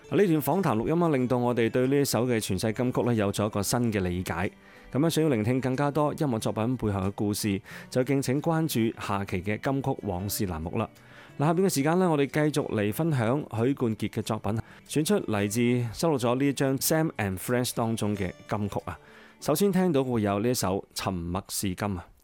呢段訪談錄音令到我哋對呢一首嘅傳世金曲有咗一個新嘅理解。咁樣想要聆聽更加多音樂作品背後嘅故事，就敬請關注下期嘅金曲往事欄目啦。下邊嘅時間我哋繼續嚟分享許冠傑嘅作品，選出嚟自收錄咗呢張 Sam and Friends 當中嘅金曲啊。首先聽到會有呢一首《沉默是金》啊。